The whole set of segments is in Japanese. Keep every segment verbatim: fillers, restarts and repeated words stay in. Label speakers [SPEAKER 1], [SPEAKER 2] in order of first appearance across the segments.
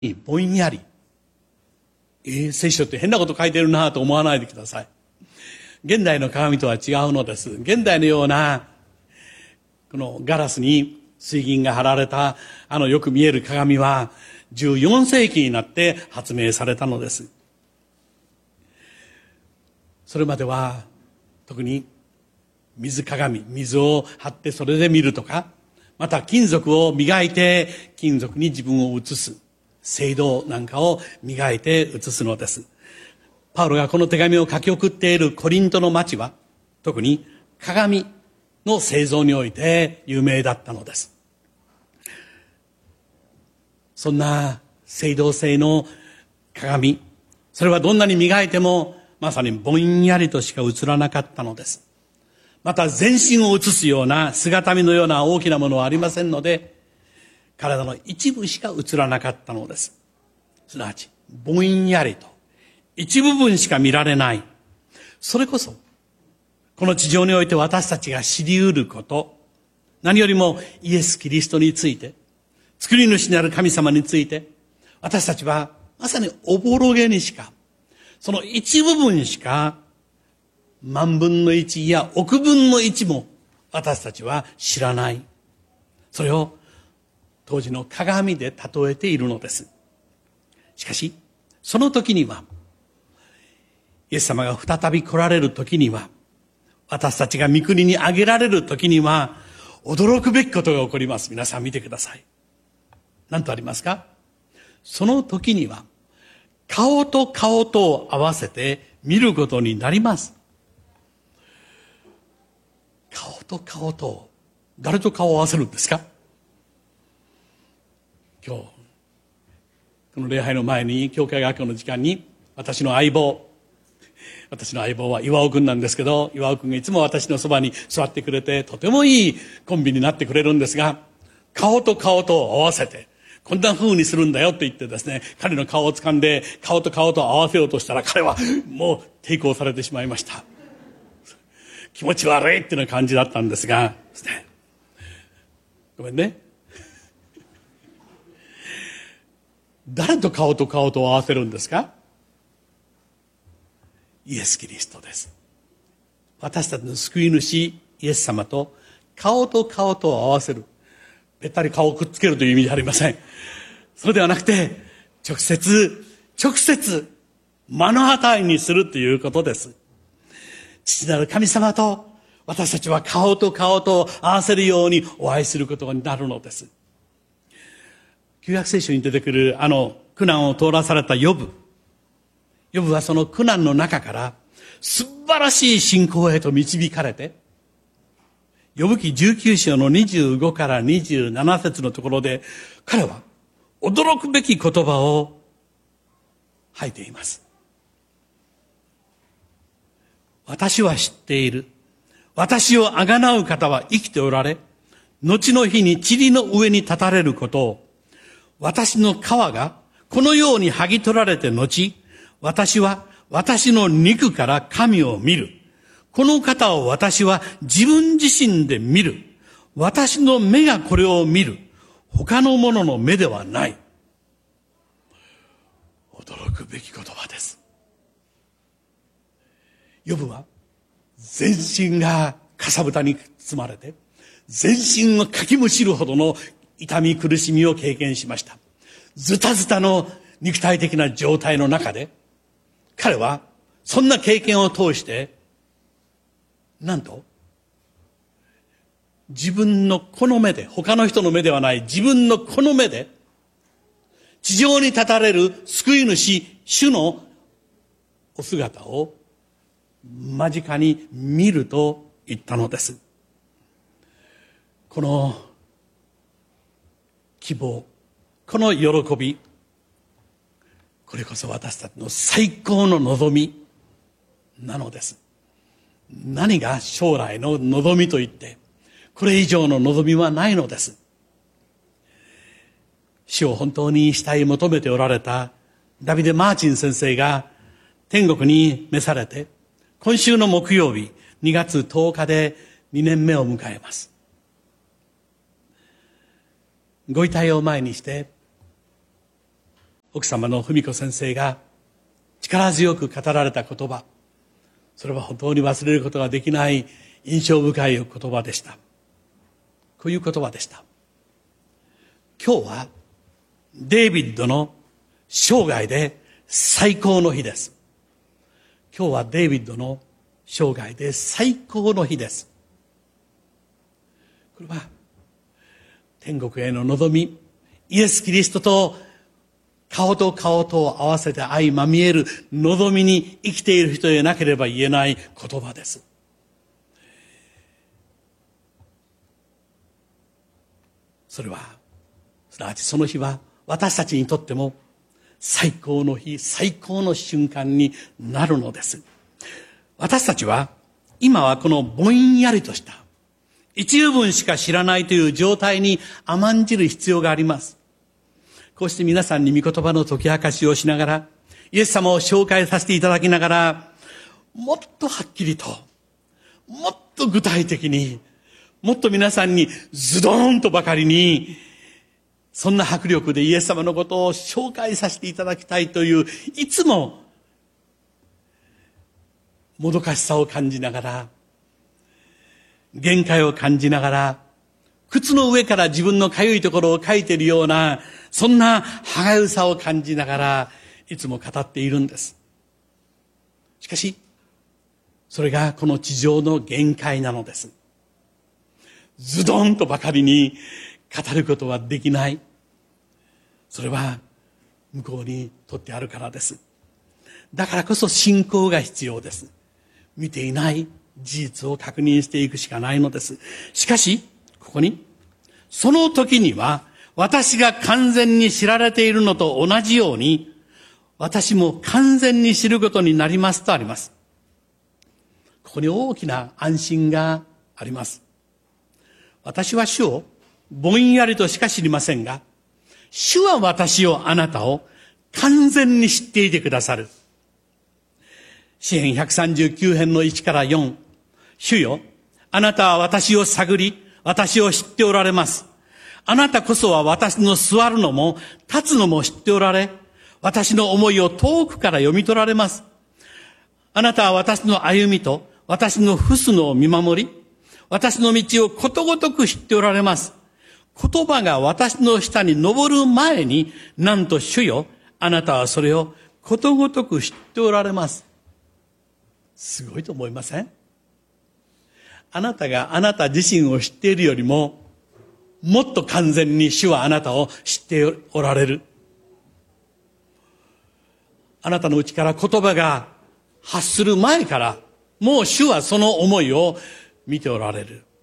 [SPEAKER 1] ぼんやり、えー、聖書って変なこと書いてるなと思わないでください。現代の鏡とは違うのです。現代のようなこのガラスに水銀が貼られたあのよく見える鏡はじゅうよんせいきになって発明されたのです。それまでは特に水鏡、水を張ってそれで見るとか、また金属を磨いて金属に自分を映す青銅なんかを磨いて映すのです。パウロがこの手紙を書き送っているコリントの町は特に鏡の製造において有名だったのです。そんな青銅製の鏡、それはどんなに磨いてもまさにぼんやりとしか映らなかったのです。また全身を映すような姿見のような大きなものはありませんので、体の一部しか映らなかったのです。すなわちぼんやりと一部分しか見られない。それこそこの地上において私たちが知り得ること、何よりもイエス・キリストについて、作り主なる神様について、私たちはまさにおぼろげにしか、その一部分しか万分の一や億分の一も私たちは知らない。それを当時の鏡で例えているのです。しかしその時には、イエス様が再び来られる時には、私たちが御国に上げられる時には驚くべきことが起こります。皆さん見てください。何とありますか？その時には顔と顔とを合わせて見ることになります。顔と顔と、誰と顔を合わせるんですか？今日この礼拝の前に教会学校の時間に、私の相棒私の相棒は岩尾くんなんですけど、岩尾くんがいつも私のそばに座ってくれて、とてもいいコンビになってくれるんですが、顔と顔とを合わせてこんな風にするんだよと言ってですね、彼の顔を掴んで顔と顔と合わせようとしたら、彼はもう抵抗されてしまいました。気持ち悪いっていうような感じだったんですがですね、ごめんね。誰と顔と顔と合わせるんですか？イエス・キリストです。私たちの救い主イエス様と顔と顔と合わせる。べったり顔をくっつけるという意味じゃありません。それではなくて、直接直接目の当たりにするということです。父なる神様と私たちは顔と顔と合わせるようにお会いすることになるのです。旧約聖書に出てくるあの苦難を通らされたヨブ。ヨブはその苦難の中から素晴らしい信仰へと導かれて、ヨブ記じゅうきゅう章のにじゅうごからにじゅうなな節のところで、彼は驚くべき言葉を吐いています。私は知っている。私をあがなう方は生きておられ、後の日に塵の上に立たれることを、私の皮がこのように剥ぎ取られて後、私は私の肉から神を見る。この方を私は自分自身で見る。私の目がこれを見る。他の者の目ではない。驚くべき言葉です。ヨブは全身がかさぶたに包まれて、全身をかきむしるほどの痛み苦しみを経験しました。ズタズタの肉体的な状態の中で、彼はそんな経験を通して、なんと自分のこの目で、他の人の目ではない自分のこの目で、地上に立たれる救い主主のお姿を間近に見ると言ったのです。この希望、この喜び、これこそ私たちの最高の望みなのです。何が将来の望みと言って、これ以上の望みはないのです。死を本当に慕い求めておられたダビデ・マーチン先生が天国に召されて、今週の木曜日にがつとおかでにねんめを迎えます。ご遺体を前にして奥様の文子先生が力強く語られた言葉、それは本当に忘れることができない印象深い言葉でした。こういう言葉でした。今日はデイビッドの生涯で最高の日です。今日はデイビッドの生涯で最高の日です。これは天国への望み、イエス・キリストと顔と顔とを合わせて相まみえる望みに生きている人でなければ言えない言葉です。それは、すなわちその日は私たちにとっても最高の日、最高の瞬間になるのです。私たちは今はこのぼんやりとした一部分しか知らないという状態に甘んじる必要があります。こうして皆さんに御言葉の解き明かしをしながら、イエス様を紹介させていただきながら、もっとはっきりと、もっと具体的に、もっと皆さんにズドーンとばかりに、そんな迫力でイエス様のことを紹介させていただきたいという、いつももどかしさを感じながら、限界を感じながら、靴の上から自分のかゆいところをかいているような、そんな歯がゆさを感じながら、いつも語っているんです。しかし、それがこの地上の限界なのです。ズドンとばかりに語ることはできない。それは向こうにとってあるからです。だからこそ信仰が必要です。見ていない事実を確認していくしかないのです。しかし、ここに、その時には私が完全に知られているのと同じように、私も完全に知ることになりますとあります。ここに大きな安心があります。私は主をぼんやりとしか知りませんが、主は私を、あなたを完全に知っていてくださる。詩編ひゃくさんじゅうきゅう編のいちからよん。主よ、あなたは私を探り、私を知っておられます。あなたこそは私の座るのも立つのも知っておられ、私の思いを遠くから読み取られます。あなたは私の歩みと私の臥すのを見守り、私の道をことごとく知っておられます。言葉が私の下に昇る前に、なんと主よ、あなたはそれをことごとく知っておられます。すごいと思いません？あなたがあなた自身を知っているよりも、もっと完全に主はあなたを知っておられる。あなたの内から言葉が発する前から、もう主はその思いを見ておられる。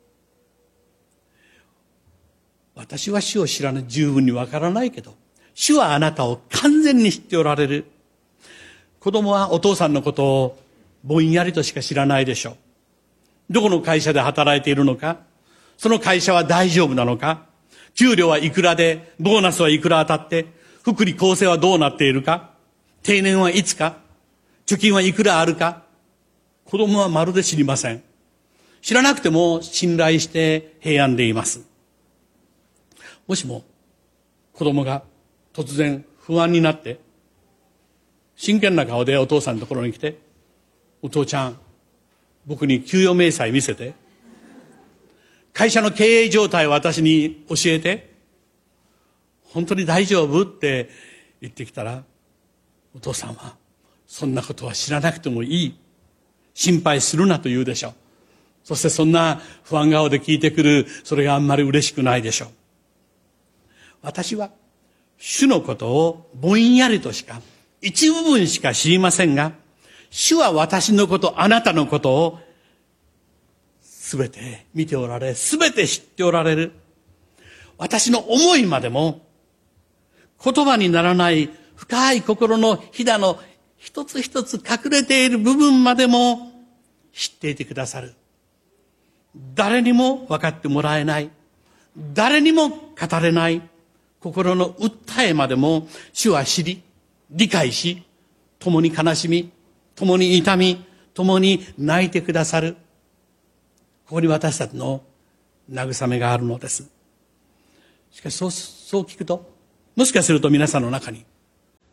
[SPEAKER 1] 私は主を知らない、十分にわからないけど、主はあなたを完全に知っておられる。子供はお父さんのことをぼんやりとしか知らないでしょう。どこの会社で働いているのか、その会社は大丈夫なのか、給料はいくらで、ボーナスはいくら当たって、福利厚生はどうなっているか、定年はいつか、貯金はいくらあるか、子供はまるで知りません。知らなくても信頼して平安でいます。もしも子供が突然不安になって、真剣な顔でお父さんのところに来て、お父ちゃん、僕に給与明細見せて、会社の経営状態を私に教えて、本当に大丈夫って言ってきたら、お父さんはそんなことは知らなくてもいい、心配するなと言うでしょう。そしてそんな不安顔で聞いてくる、それがあんまり嬉しくないでしょう。私は主のことをぼんやりとしか、一部分しか知りませんが、主は私のこと、あなたのことをすべて見ておられ、すべて知っておられる。私の思いまでも、言葉にならない深い心のひだの一つ一つ隠れている部分までも知っていてくださる。誰にも分かってもらえない、誰にも語れない心の訴えまでも主は知り、理解し、共に悲しみ、共に痛み、共に泣いてくださる。ここに私たちの慰めがあるのです。しかしそう、そう聞くと、もしかすると皆さんの中に、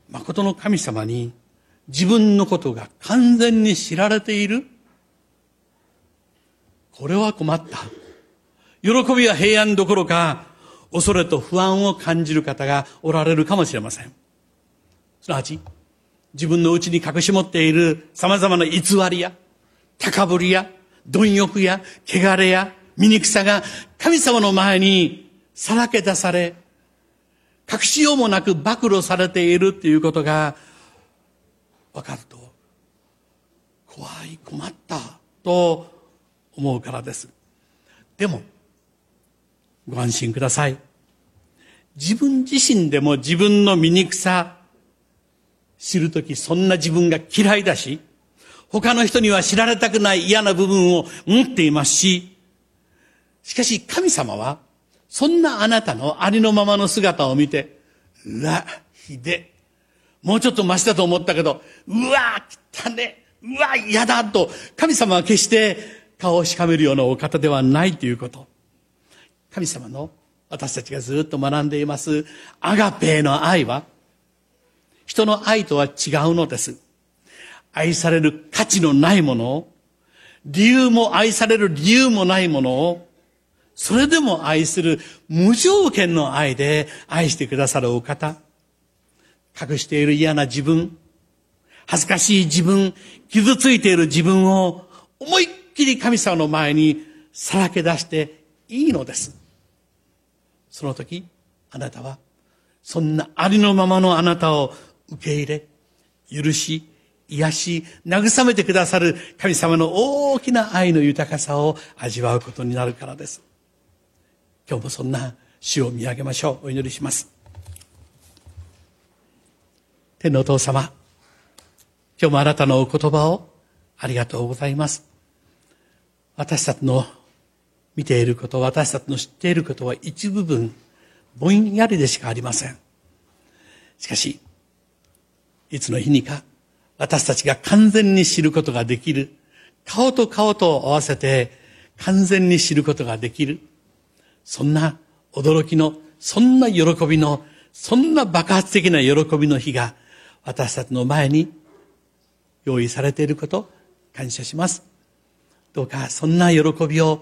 [SPEAKER 1] 誠の神様に自分のことが完全に知られている。これは困った。喜びは平安どころか、恐れと不安を感じる方がおられるかもしれません。すなわち、自分の内に隠し持っている様々な偽りや、高ぶりや、貪欲や、汚れや、醜さが神様の前にさらけ出され、隠しようもなく暴露されているということが分かると、怖い、困ったと思うからです。でも、ご安心ください。自分自身でも自分の醜さ知るとき、そんな自分が嫌いだし、他の人には知られたくない嫌な部分を持っていますし、しかし神様はそんなあなたのありのままの姿を見て、うわ、ひで、もうちょっとマシだと思ったけど、うわ、汚ね、うわ、嫌だと、神様は決して顔をしかめるようなお方ではないということ。神様の私たちがずっと学んでいますアガペーの愛は、人の愛とは違うのです。愛される価値のないものを、理由も愛される理由もないものを、それでも愛する無条件の愛で愛してくださるお方。隠している嫌な自分、恥ずかしい自分、傷ついている自分を思いっきり神様の前にさらけ出していいのです。その時、あなたはそんなありのままのあなたを受け入れ、許し、癒し、慰めてくださる神様の大きな愛の豊かさを味わうことになるからです。今日もそんな主を見上げましょう。お祈りします。天のお父様、今日もあなたのお言葉をありがとうございます。私たちの見ていること、私たちの知っていることは一部分、ぼんやりでしかありません。しかし、いつの日にか、私たちが完全に知ることができる、顔と顔と合わせて完全に知ることができる、そんな驚きの、そんな喜びの、そんな爆発的な喜びの日が私たちの前に用意されていること、感謝します。どうかそんな喜びを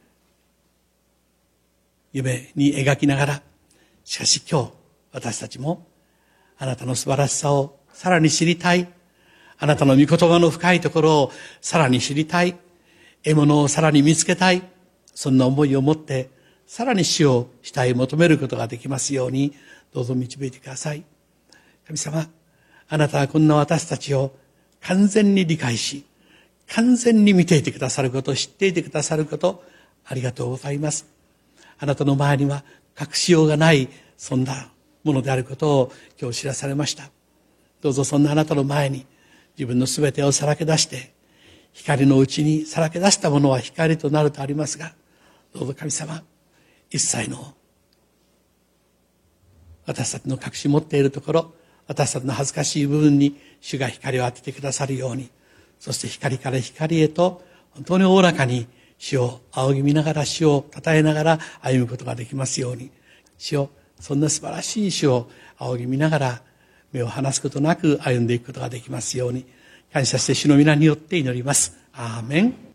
[SPEAKER 1] 夢に描きながら、しかし今日私たちもあなたの素晴らしさをさらに知りたい。あなたの御言葉の深いところをさらに知りたい。獲物をさらに見つけたい。そんな思いを持ってさらに主を慕い求めることができますように、どうぞ導いてください。神様、あなたはこんな私たちを完全に理解し、完全に見ていてくださること、知っていてくださること、ありがとうございます。あなたの前には隠しようがない、そんなものであることを今日知らされました。どうぞそんなあなたの前に自分のすべてをさらけ出して、光のうちにさらけ出したものは光となるとありますが、どうぞ神様、一切の私たちの隠し持っているところ、私たちの恥ずかしい部分に主が光を当ててくださるように、そして光から光へと本当におおらかに主を仰ぎ見ながら、主を称えながら歩むことができますように、主をそんな素晴らしい主を仰ぎ見ながら目を離すことなく歩んでいくことができますように、感謝して主の皆によって祈ります。アーメン。